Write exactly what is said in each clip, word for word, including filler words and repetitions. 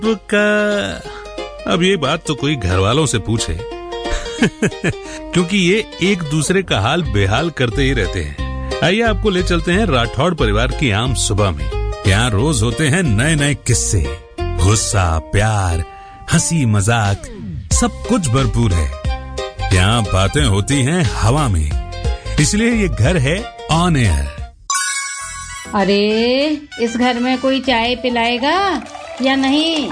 आपका। अब ये बात तो कोई घर वालों से पूछे क्योंकि ये एक दूसरे का हाल बेहाल करते ही रहते हैं। आइए आपको ले चलते हैं राठौड़ परिवार की आम सुबह में। यहाँ रोज होते हैं नए नए किस्से, गुस्सा, प्यार, हंसी, मजाक, सब कुछ भरपूर है। यहाँ बातें होती हैं हवा में, इसलिए ये घर है ऑन एयर। अरे इस घर में कोई चाय पिलाएगा या नहीं?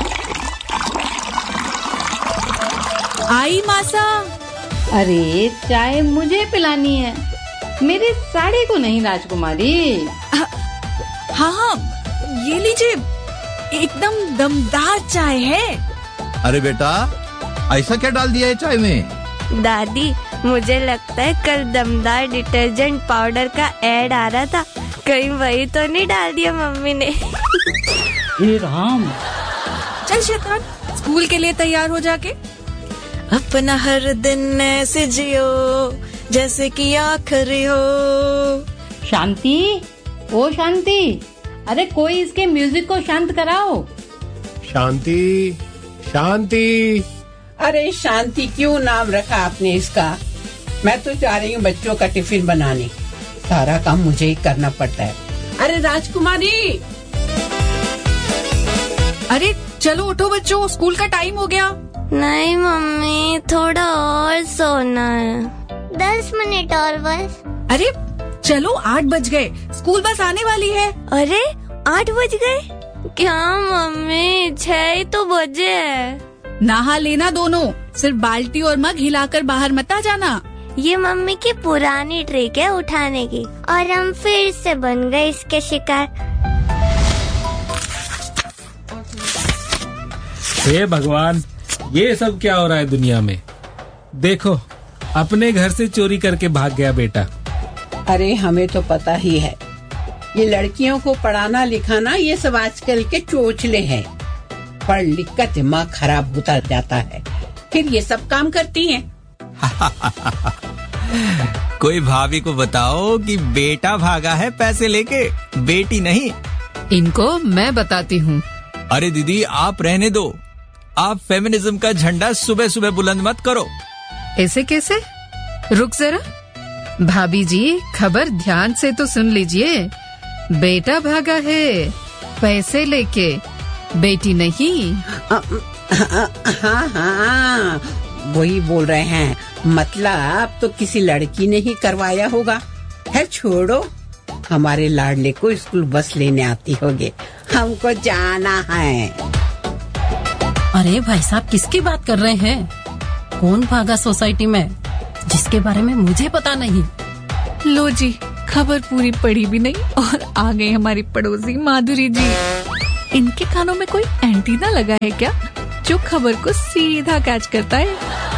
आई मासा। अरे चाय मुझे पिलानी है, मेरे साड़ी को नहीं राजकुमारी। हाँ हाँ ये लीजिए, एकदम दमदार चाय है। अरे बेटा, ऐसा क्या डाल दिया है चाय में? दादी, मुझे लगता है कल दमदार डिटर्जेंट पाउडर का एड आ रहा था, कहीं वही तो नहीं डाल दिया मम्मी ने। हे राम। चल शैतान, स्कूल के लिए तैयार हो जाके। अपना हर दिन ऐसे जियो जैसे कि आखिरी हो। शांति, ओ शांति, अरे कोई इसके म्यूजिक को शांत कराओ। शांति, शांति। अरे शांति क्यों नाम रखा आपने इसका? मैं तो जा रही हूँ बच्चों का टिफिन बनाने, सारा काम मुझे ही करना पड़ता है। अरे राजकुमारी। अरे चलो उठो बच्चों, स्कूल का टाइम हो गया। नहीं मम्मी, थोड़ा और सोना है। दस मिनट और बस। अरे चलो, आठ बज गए, स्कूल बस आने वाली है। अरे आठ बज गए? क्या मम्मी, छह ही तो बजे है। नहा लेना दोनों, सिर्फ बाल्टी और मग हिलाकर बाहर मत आ जाना। ये मम्मी की पुरानी ट्रिक है उठाने की, और हम फिर से बन गए इसके शिकार। हे भगवान, ये सब क्या हो रहा है दुनिया में? देखो, अपने घर से चोरी करके भाग गया बेटा। अरे हमें तो पता ही है, ये लड़कियों को पढ़ाना लिखाना ये सब आजकल के चोचले हैं। पढ़ लिख कर दिमाग खराब होता जाता है, फिर ये सब काम करती हैं। कोई भाभी को बताओ कि बेटा भागा है पैसे लेके, बेटी नहीं। इनको मैं बताती हूँ। अरे दीदी, आप रहने दो, आप फेमिनिज्म का झंडा सुबह सुबह बुलंद मत करो। ऐसे कैसे? रुक जरा, भाभी जी खबर ध्यान से तो सुन लीजिए। बेटा भागा है पैसे लेके, बेटी नहीं। हाँ हाँ वही बोल रहे हैं, मतलब तो किसी लड़की ने ही करवाया होगा। है छोड़ो, हमारे लाडले को स्कूल बस लेने आती होगी, हमको जाना है। अरे भाई साहब, किसकी बात कर रहे हैं? कौन भागा सोसाइटी में जिसके बारे में मुझे पता नहीं? लो जी, खबर पूरी पढ़ी भी नहीं और आ गई हमारी पड़ोसी माधुरी जी। इनके कानों में कोई एंटीना लगा है क्या, जो खबर को सीधा कैच करता है?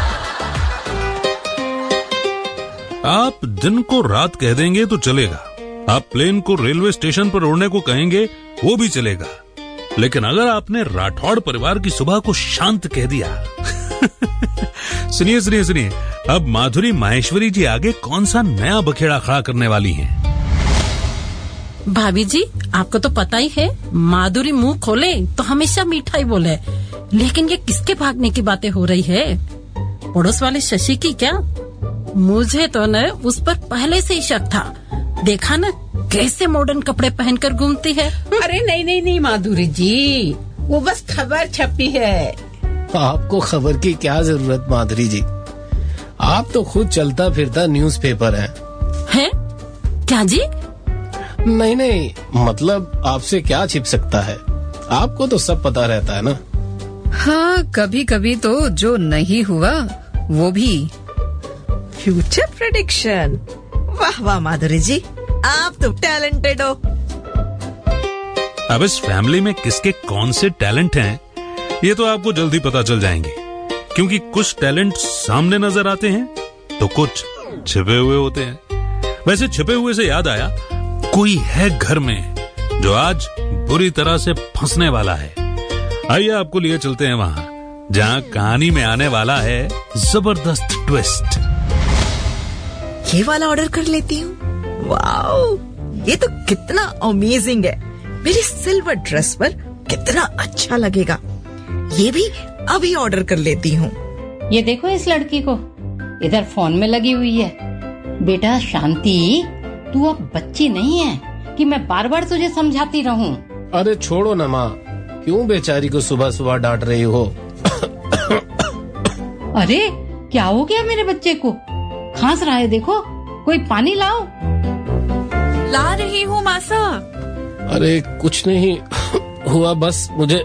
आप दिन को रात कह देंगे तो चलेगा, आप प्लेन को रेलवे स्टेशन पर उड़ने को कहेंगे वो भी चलेगा, लेकिन अगर आपने राठौड़ परिवार की सुबह को शांत कह दिया सुनिए सुनिए सुनिए, अब माधुरी माहेश्वरी जी आगे कौन सा नया बखेड़ा खड़ा करने वाली हैं। भाभी जी, आपको तो पता ही है, माधुरी मुंह खोले तो हमेशा मीठा ही बोले, लेकिन ये किसके भागने की बातें हो रही है? पड़ोस वाले शशि की क्या? मुझे तो न उस पर पहले से ही शक था। देखा न कैसे मॉडर्न कपड़े पहनकर घूमती है। अरे नहीं नहीं नहीं माधुरी जी, वो बस खबर छपी है। आपको खबर की क्या जरूरत माधुरी जी, आप तो खुद चलता फिरता न्यूज़पेपर है। हैं? क्या जी? नहीं नहीं, मतलब आपसे क्या छिप सकता है, आपको तो सब पता रहता है ना। हाँ, कभी कभी तो जो नहीं हुआ वो भी। फ्यूचर प्रेडिक्शन, वाह वाह माधुरी जी, आप तो टैलेंटेड हो। अब इस फैमिली में किसके कौन से टैलेंट हैं, ये तो आपको जल्दी पता चल जाएंगे, क्योंकि कुछ टैलेंट सामने नजर आते हैं तो कुछ छिपे हुए होते हैं। वैसे छिपे हुए से याद आया, कोई है घर में जो आज बुरी तरह से फंसने वाला है। आइए आपको लिए चलते हैं वहां जहां कहानी में आने वाला है जबरदस्त ट्विस्ट। ये वाला ऑर्डर कर लेती हूँ। वाओ, ये तो कितना अमेजिंग है। मेरी सिल्वर ड्रेस पर कितना अच्छा लगेगा। ये भी अभी ऑर्डर कर लेती हूँ। ये देखो इस लड़की को, इधर फोन में लगी हुई है। बेटा शांति, तू अब बच्ची नहीं है कि मैं बार बार तुझे समझाती रहूं। अरे छोड़ो ना माँ, क्यों बेचारी को सुबह सुबह डांट रही हो? अरे क्या हो गया मेरे बच्चे को? खांस रहा है, देखो। कोई पानी लाओ। ला रही हूँ मासा। अरे कुछ नहीं हुआ, बस मुझे।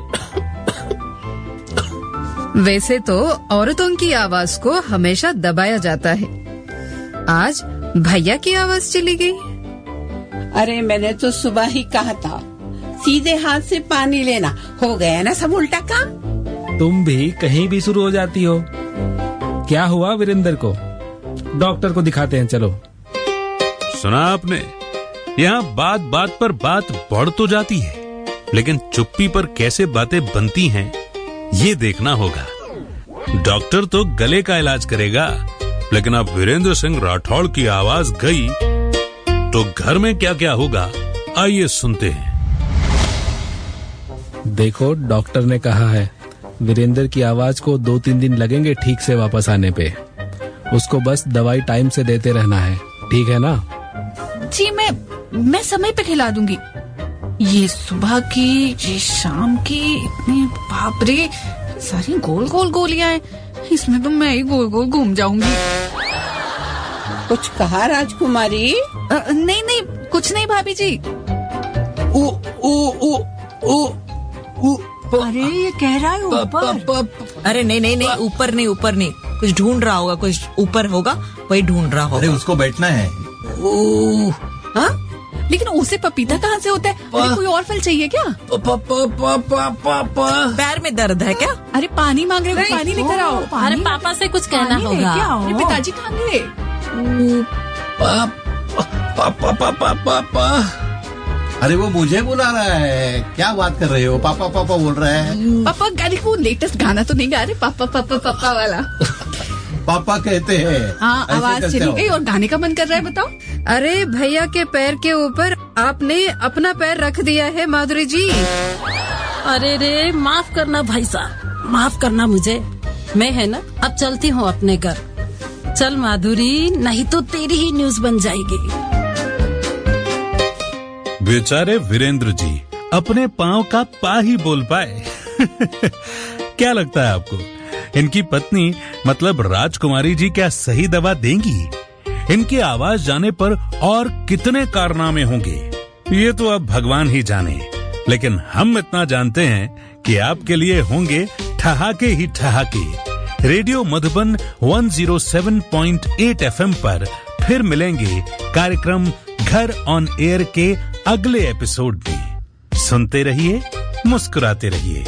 वैसे तो औरतों की आवाज को हमेशा दबाया जाता है। आज भैया की आवाज चली गई। अरे मैंने तो सुबह ही कहा था, सीधे हाथ से पानी लेना। हो गया ना सब उल्टा काम। तुम भी कहीं भी शुरू हो जाती हो। क्या हुआ वीरेंद्र को? डॉक्टर को दिखाते हैं, चलो। सुना आपने, यहाँ बात बात पर बात बढ़ तो जाती है, लेकिन चुप्पी पर कैसे बातें बनती हैं, ये देखना होगा। डॉक्टर तो गले का इलाज करेगा, लेकिन अब वीरेंद्र सिंह राठौड़ की आवाज गई तो घर में क्या क्या होगा, आइए सुनते हैं। देखो, डॉक्टर ने कहा है वीरेंद्र की आवाज को दो तीन दिन लगेंगे ठीक से वापस आने पे। उसको बस दवाई टाइम से देते रहना है, ठीक है ना? जी मैं मैं समय पे खिला दूंगी। ये सुबह की, ये शाम की, इतनी बाप रे, सारी गोल गोल गोलियां हैं। इसमें तो मैं ही गोल गोल घूम जाऊंगी। कुछ कहा राजकुमारी? आ, नहीं नहीं, कुछ नहीं भाभी जी। ओ ओ ओ ओ ओ अरे ये कह रहा है ऊपर। अरे नहीं नहीं नहीं, ऊपर नहीं, ऊपर नहीं, कुछ ढूंढ रहा होगा, कुछ ऊपर होगा, वही ढूंढ रहा होगा। अरे उसको बैठना है। ओ, हाँ? लेकिन उसे पपीता कहाँ से होता है? अरे कोई और फल चाहिए क्या? पा, पा, पा, पा, पा, पा। पैर में दर्द है क्या? अरे पानी मांग रहे हो, पानी लेकर आओ। अरे पापा से कुछ कहना होगा। अरे पिताजी कहाँ गए? पा, पा, पा, पा, पा, पा, पा। अरे वो मुझे बुला रहा है, क्या बात कर रहे हो? पापा पापा बोल रहा है। पापा गाने को लेटेस्ट गाना तो नहीं गा रहे? पापा पापा पापा वाला पापा कहते हैं। हाँ, आवाज चली गई और गाने का मन कर रहा है, बताओ। अरे भैया के पैर के ऊपर आपने अपना पैर रख दिया है माधुरी जी। अरे रे, माफ करना भाई साहब, माफ करना मुझे। मैं है ना, अब चलती हूँ अपने घर। चल माधुरी, नहीं तो तेरी ही न्यूज बन जाएगी। बेचारे वीरेंद्र जी अपने पांव का पा ही बोल पाए। क्या लगता है आपको, इनकी पत्नी मतलब राजकुमारी जी क्या सही दवा देंगी? इनकी आवाज जाने पर और कितने कारनामे होंगे, ये तो अब भगवान ही जाने। लेकिन हम इतना जानते हैं कि आपके लिए होंगे ठहाके ही ठहाके। रेडियो मधुबन एक सौ सात पॉइंट आठ एफएम पर फिर मिलेंगे कार्यक्रम घर ऑन एयर के अगले एपिसोड में। सुनते रहिए, मुस्कुराते रहिए।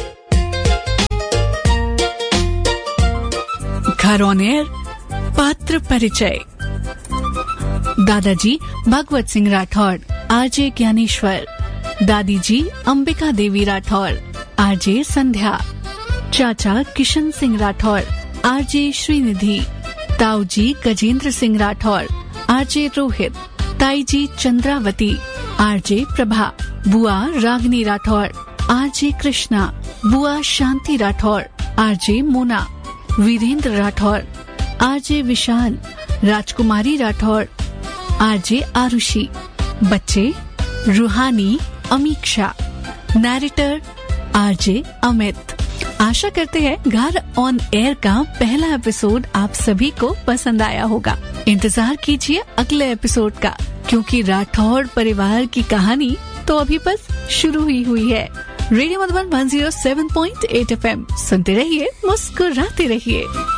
घर ऑन एयर पात्र परिचय। दादाजी भगवत सिंह राठौड़, आरजे ज्ञानेश्वर। दादी जी अंबिका देवी राठौड़, आरजे संध्या। चाचा किशन सिंह राठौड़, आरजे श्रीनिधि। ताऊ जी गजेंद्र सिंह राठौड़, आरजे रोहित। ताई जी चंद्रावती, आरजे प्रभा। बुआ रागनी राठौड़, आरजे कृष्णा। बुआ शांति राठौड़, आरजे मोना। वीरेंद्र राठौड़, आरजे विशाल। राजकुमारी राठौड़, आरजे आरुषि। बच्चे रूहानी, अमीक्षा। Narrator RJ Amit. आशा करते हैं घर ऑन एयर का पहला एपिसोड आप सभी को पसंद आया होगा। इंतजार कीजिए अगले एपिसोड का, क्योंकि राठौड़ परिवार की कहानी तो अभी बस शुरू ही हुई है। रेडियो मधुबन एक सौ सात पॉइंट आठ एफएम सुनते रहिए, मुस्कुराते रहिए।